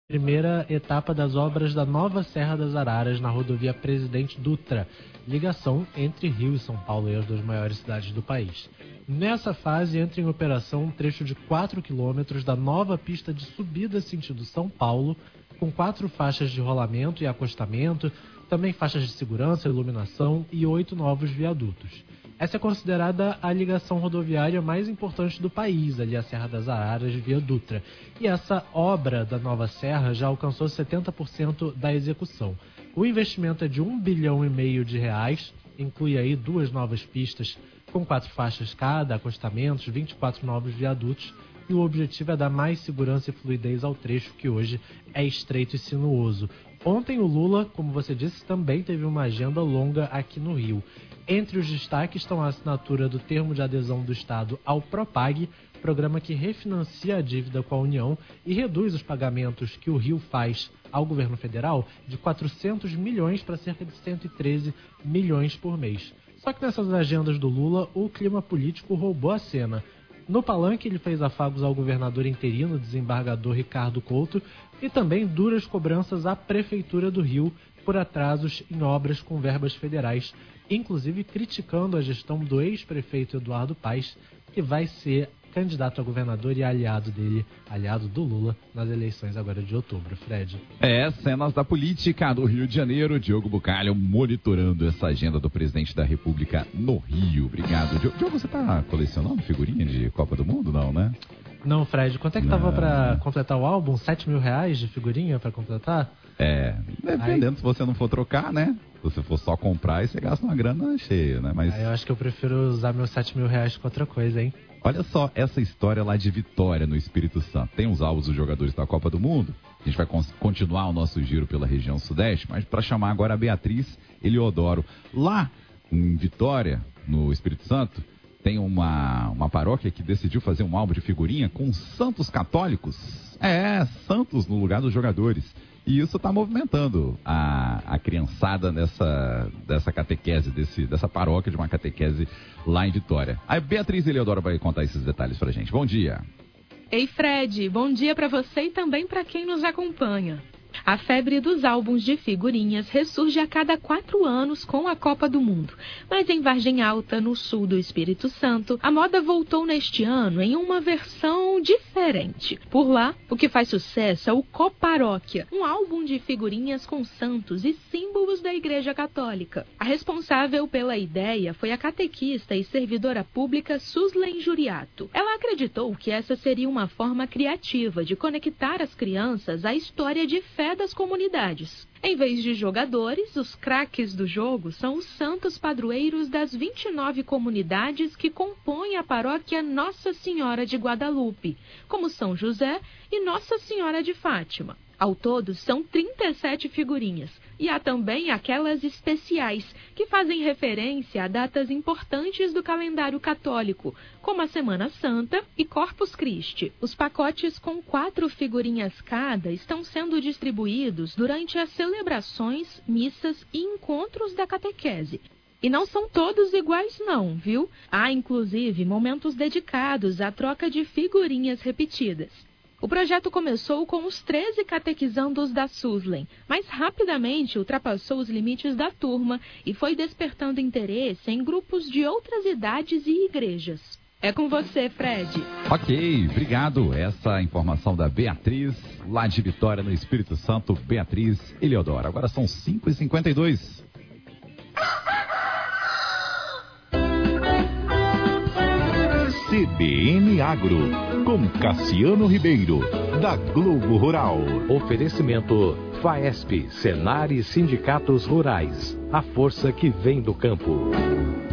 Primeira etapa das obras da nova Serra das Araras na rodovia Presidente Dutra, ligação entre Rio e São Paulo e as duas maiores cidades do país. Nessa fase entra em operação um trecho de 4 quilômetros da nova pista de subida sentido São Paulo, com 4 faixas de rolamento e acostamento, também faixas de segurança, iluminação e 8 novos viadutos. Essa é considerada a ligação rodoviária mais importante do país, ali a Serra das Araras via Dutra. E essa obra da nova serra já alcançou 70% da execução. O investimento é de R$1,5 bilhão de reais, inclui aí 2 novas pistas com 4 faixas cada, acostamentos, 24 novos viadutos, e o objetivo é dar mais segurança e fluidez ao trecho que hoje é estreito e sinuoso. Ontem o Lula, como você disse, também teve uma agenda longa aqui no Rio. Entre os destaques estão a assinatura do termo de adesão do Estado ao Propag, programa que refinancia a dívida com a União e reduz os pagamentos que o Rio faz ao governo federal de 400 milhões para cerca de 113 milhões por mês. Só que nessas agendas do Lula, o clima político roubou a cena. No palanque, ele fez afagos ao governador interino, desembargador Ricardo Couto, e também duras cobranças à Prefeitura do Rio por atrasos em obras com verbas federais, inclusive criticando a gestão do ex-prefeito Eduardo Paes, que vai ser candidato a governador e aliado do Lula, nas eleições agora de outubro. Fred. Cenas da política do Rio de Janeiro. Diogo Bucalho monitorando essa agenda do presidente da República no Rio. Obrigado. Diogo, você tá colecionando figurinha de Copa do Mundo? Não, né? Não, Fred. Quanto é que tava pra completar o álbum? R$7 mil de figurinha pra completar? Dependendo, se você não for trocar, né? Se você for só comprar, aí você gasta uma grana cheia, né? Mas eu acho que eu prefiro usar meus R$7 mil com outra coisa, hein? Olha só essa história lá de Vitória, no Espírito Santo. Tem os álbuns dos jogadores da Copa do Mundo. A gente vai continuar o nosso giro pela região sudeste, mas para chamar agora a Beatriz Eliodoro. Lá em Vitória, no Espírito Santo, tem uma paróquia que decidiu fazer um álbum de figurinha com santos católicos. Santos no lugar dos jogadores. E isso está movimentando a criançada dessa catequese, dessa paróquia de uma catequese lá em Vitória. A Beatriz Eliodoro vai contar esses detalhes pra gente. Bom dia. Ei, Fred, bom dia para você e também para quem nos acompanha. A febre dos álbuns de figurinhas ressurge a cada 4 anos com a Copa do Mundo. Mas em Vargem Alta, no sul do Espírito Santo, a moda voltou neste ano em uma versão diferente. Por lá, o que faz sucesso é o Coparóquia, um álbum de figurinhas com santos e símbolos da Igreja Católica. A responsável pela ideia foi a catequista e servidora pública Suslen Juriato. Ela acreditou que essa seria uma forma criativa de conectar as crianças à história de fé das comunidades. Em vez de jogadores, os craques do jogo são os santos padroeiros das 29 comunidades que compõem a paróquia Nossa Senhora de Guadalupe, como São José e Nossa Senhora de Fátima. Ao todo, são 37 figurinhas. E há também aquelas especiais, que fazem referência a datas importantes do calendário católico, como a Semana Santa e Corpus Christi. Os pacotes com 4 figurinhas cada estão sendo distribuídos durante as celebrações, missas e encontros da catequese. E não são todos iguais não, viu? Há, inclusive, momentos dedicados à troca de figurinhas repetidas. O projeto começou com os 13 catequizandos da Suslen, mas rapidamente ultrapassou os limites da turma e foi despertando interesse em grupos de outras idades e igrejas. É com você, Fred. Ok, obrigado. Essa informação da Beatriz, lá de Vitória, no Espírito Santo, Beatriz Eliodoro. Agora são 5h52. CBN Agro, com Cassiano Ribeiro, da Globo Rural. Oferecimento FAESP, Senar e Sindicatos Rurais. A força que vem do campo.